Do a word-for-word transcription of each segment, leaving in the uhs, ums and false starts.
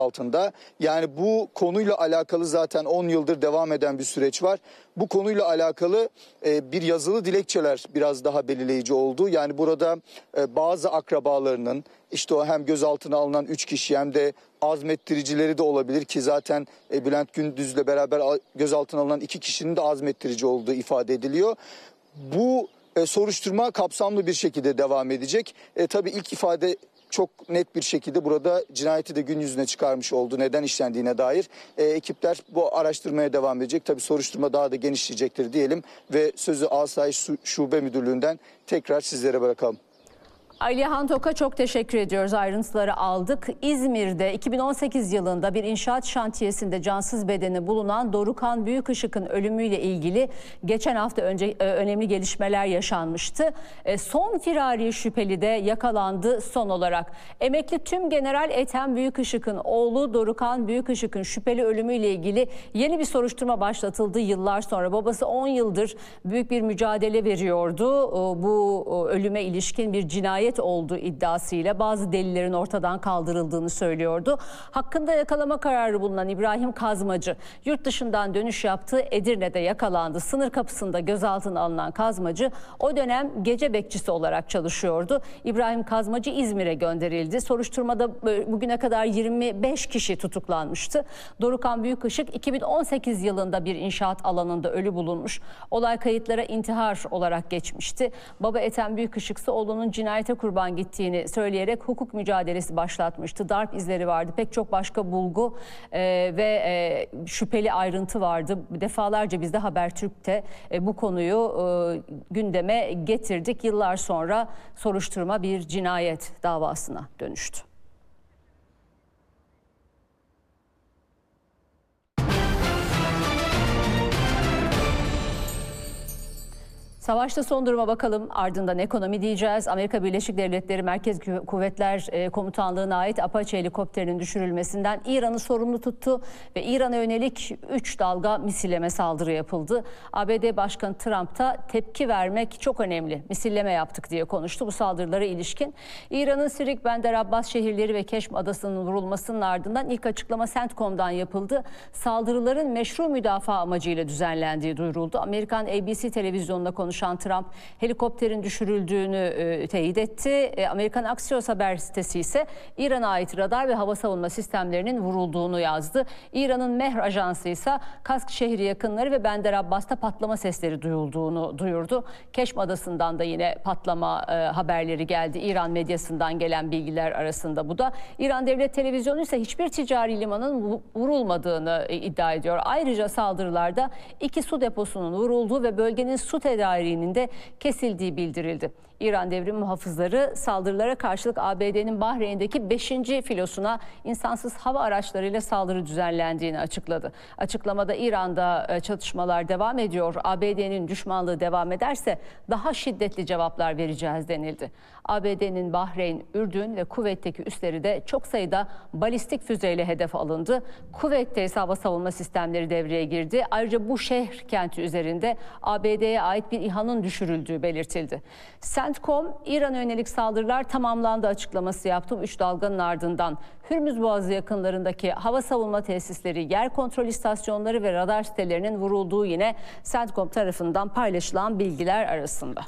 altında. Yani bu konuyla alakalı zaten on yıldır devam eden bir süreç var. Bu konuyla alakalı e, bir yazılı dilekçeler biraz daha belirleyici oldu. Yani burada e, bazı akrabalarının işte o hem gözaltına alınan üç kişi hem de azmettiricileri de olabilir ki zaten e, Bülent Gündüz'le beraber gözaltına alınan iki kişinin de azmettirici olduğu ifade ediliyor. Bu e, soruşturma kapsamlı bir şekilde devam edecek. E, tabii ilk ifade çok net bir şekilde burada cinayeti de gün yüzüne çıkarmış oldu. Neden işlendiğine dair. E, ekipler bu araştırmaya devam edecek. Tabii soruşturma daha da genişleyecektir diyelim. Ve sözü Asayiş Şube Müdürlüğü'nden tekrar sizlere bırakalım. Alihan Tok'a çok teşekkür ediyoruz. Ayrıntıları aldık. İzmir'de iki bin on sekiz yılında bir inşaat şantiyesinde cansız bedeni bulunan Dorukhan Büyükışık'ın ölümüyle ilgili geçen hafta önce önemli gelişmeler yaşanmıştı. Son firari şüpheli de yakalandı son olarak. Emekli Tümgeneral Ethem Büyükışık'ın oğlu Dorukhan Büyükışık'ın şüpheli ölümüyle ilgili yeni bir soruşturma başlatıldı yıllar sonra. Babası on yıldır büyük bir mücadele veriyordu. Bu ölüme ilişkin bir cinayet olduğu iddiasıyla bazı delillerin ortadan kaldırıldığını söylüyordu. Hakkında yakalama kararı bulunan İbrahim Kazmacı yurt dışından dönüş yaptığı Edirne'de yakalandı. Sınır kapısında gözaltına alınan Kazmacı o dönem gece bekçisi olarak çalışıyordu. İbrahim Kazmacı İzmir'e gönderildi. Soruşturmada bugüne kadar yirmi beş kişi tutuklanmıştı. Dorukhan Büyükışık iki bin on sekiz yılında bir inşaat alanında ölü bulunmuş. Olay kayıtlara intihar olarak geçmişti. Baba Ethem Büyükışık ise oğlunun cinayete kurban gittiğini söyleyerek hukuk mücadelesi başlatmıştı. Darp izleri vardı. Pek çok başka bulgu e, ve e, şüpheli ayrıntı vardı. Defalarca biz de Habertürk'te e, bu konuyu e, gündeme getirdik. Yıllar sonra soruşturma bir cinayet davasına dönüştü. Savaşta son duruma bakalım, ardından ekonomi diyeceğiz. Amerika Birleşik Devletleri Merkez Kuvvetler Komutanlığı'na ait Apache helikopterinin düşürülmesinden İran'ı sorumlu tuttu ve İran'a yönelik üç dalga misilleme saldırı yapıldı. A B D Başkanı Trump da tepki vermek çok önemli, misilleme yaptık diye konuştu bu saldırılara ilişkin. İran'ın Sirik, Bender Abbas şehirleri ve Keşm Adası'nın vurulmasının ardından ilk açıklama CENTCOM'dan yapıldı. Saldırıların meşru müdafaa amacıyla düzenlendiği duyuruldu. Amerikan A B C televizyonunda konuşan Trump helikopterin düşürüldüğünü e, teyit etti. E, Amerikan Axios haber sitesi ise İran'a ait radar ve hava savunma sistemlerinin vurulduğunu yazdı. İran'ın Mehr ajansı ise Kask şehri yakınları ve Bender Abbas'ta patlama sesleri duyulduğunu duyurdu. Keşm Adası'ndan da yine patlama e, haberleri geldi. İran medyasından gelen bilgiler arasında bu da. İran Devlet Televizyonu ise hiçbir ticari limanın vurulmadığını e, iddia ediyor. Ayrıca saldırılarda iki su deposunun vurulduğu ve bölgenin su tedariğinin de kesildiği bildirildi. İran Devrim Muhafızları saldırılara karşılık A B D'nin Bahreyn'deki beşinci filosuna insansız hava araçlarıyla saldırı düzenlendiğini açıkladı. Açıklamada İran'da çatışmalar devam ediyor. A B D'nin düşmanlığı devam ederse daha şiddetli cevaplar vereceğiz denildi. A B D'nin Bahreyn, Ürdün ve Kuveyt'teki üsleri de çok sayıda balistik füzeyle hedef alındı. Kuveyt'te ise hava savunma sistemleri devreye girdi. Ayrıca bu şehir kenti üzerinde A B D'ye ait bir İHA'nın düşürüldüğü belirtildi. CENTCOM, İran'a yönelik saldırılar tamamlandı açıklaması yaptı. Üç dalganın ardından Hürmüz Boğazı yakınlarındaki hava savunma tesisleri, yer kontrol istasyonları ve radar sitelerinin vurulduğu yine CENTCOM tarafından paylaşılan bilgiler arasında.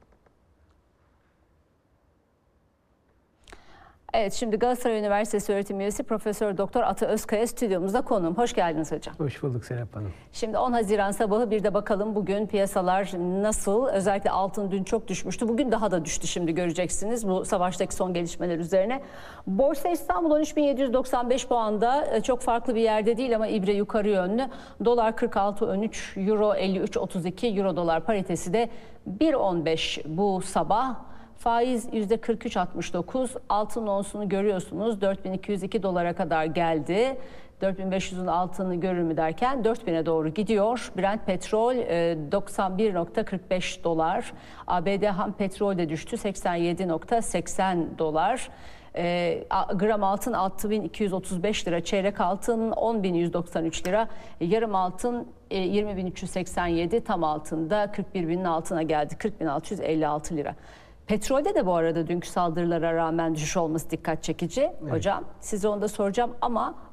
Evet, şimdi Galatasaray Üniversitesi öğretim üyesi Profesör Doktor Ata Özkaya stüdyomuzda konuğum. Hoş geldiniz hocam. Hoş bulduk Serap Hanım. Şimdi on Haziran sabahı bir de bakalım bugün piyasalar nasıl? Özellikle altın dün çok düşmüştü. Bugün daha da düştü, şimdi göreceksiniz bu savaştaki son gelişmeler üzerine. Borsa İstanbul on üç bin yedi yüz doksan beş puanda, çok farklı bir yerde değil ama ibre yukarı yönlü. Dolar kırk altı on üç, Euro elli üç otuz iki, Euro dolar paritesi de bir on beş bu sabah. Faiz yüzde kırk üç altmış dokuz, altın onsunu görüyorsunuz dört bin iki yüz iki dolara kadar geldi. dört bin beş yüzün altını görür mü derken dört bine doğru gidiyor. Brent petrol doksan bir nokta kırk beş dolar. A B D ham petrol de düştü, seksen yedi nokta seksen dolar. E, gram altın altı bin iki yüz otuz beş lira, çeyrek altın on bin yüz doksan üç lira, yarım altın e, yirmi bin üç yüz seksen yedi, tam altında kırk bir binin altına geldi, kırk bin altı yüz elli altı lira. Petrolde de bu arada dünkü saldırılara rağmen düşüş olması dikkat çekici. Evet. Hocam size onu da soracağım ama